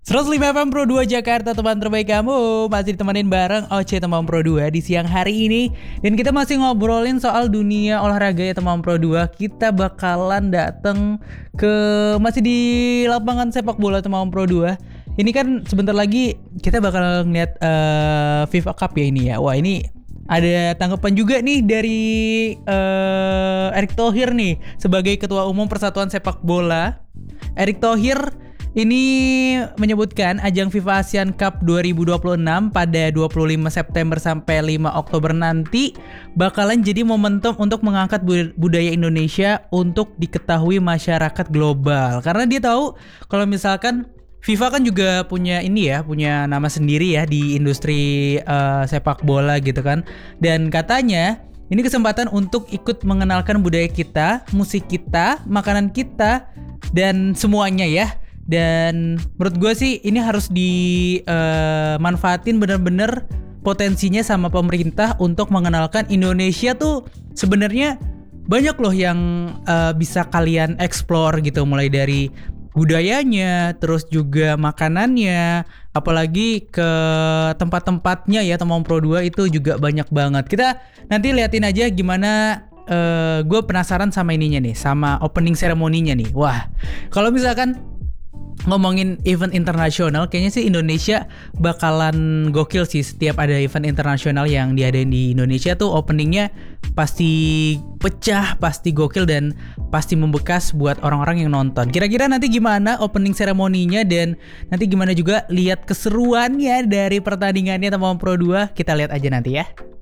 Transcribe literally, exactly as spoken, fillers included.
seratus lima F M Pro dua Jakarta, teman terbaik kamu. Masih ditemenin bareng Oce teman Pro dua di siang hari ini. Dan kita masih ngobrolin soal dunia olahraga ya teman Pro dua. Kita bakalan dateng ke masih di lapangan sepak bola teman Pro dua. Ini kan sebentar lagi kita bakal ngeliat uh, FIFA Cup ya ini ya. Wah, ini ada tanggapan juga nih dari uh, Erick Thohir nih sebagai Ketua Umum Persatuan Sepak Bola. Erick Thohir ini menyebutkan ajang FIFA Asian Cup dua ribu dua puluh enam pada dua puluh lima September sampai lima Oktober nanti bakalan jadi momentum untuk mengangkat budaya Indonesia untuk diketahui masyarakat global. Karena dia tahu kalau misalkan FIFA kan juga punya ini ya, punya nama sendiri ya di industri uh, sepak bola gitu kan. Dan katanya ini kesempatan untuk ikut mengenalkan budaya kita, musik kita, makanan kita, dan semuanya ya. Dan menurut gue sih ini harus dimanfaatin uh, bener-bener potensinya sama pemerintah untuk mengenalkan Indonesia tuh sebenarnya banyak loh yang uh, bisa kalian explore gitu, mulai dari budayanya, terus juga makanannya, apalagi ke tempat-tempatnya ya teman Pro dua itu juga banyak banget. Kita nanti liatin aja gimana. Uh, gue penasaran sama ininya nih, sama opening ceremony-nya nih. Wah, kalau misalkan ngomongin event internasional, kayaknya sih Indonesia bakalan gokil sih. Setiap ada event internasional yang diadain di Indonesia tuh openingnya pasti pecah, pasti gokil, dan pasti membekas buat orang-orang yang nonton. Kira-kira nanti gimana opening ceremony-nya, dan nanti gimana juga lihat keseruannya dari pertandingannya teman Pro dua. Kita lihat aja nanti ya.